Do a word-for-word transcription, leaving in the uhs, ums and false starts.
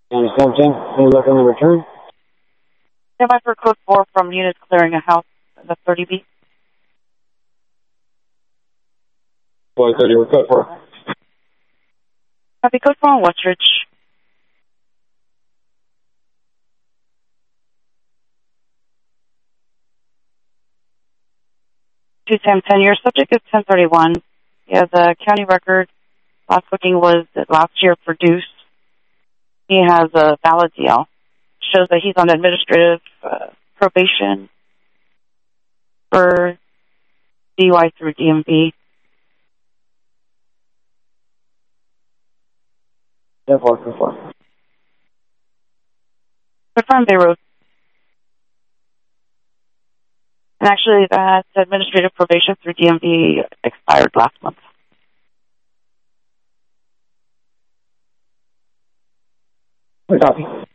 And seventeen, are you looking to return? Stand by for code four from units clearing a house, the thirty B. Boy, thirty, we're code four. Copy code four on Westridge. two ten ten, your subject is ten thirty-one. He has a county record. Last booking was last year produced. He has a valid D L. Shows that he's on administrative uh, probation for D U I through D M V. ten four, ten four. Confirm Bay Road. And actually, that administrative probation through D M V expired last month. We copy.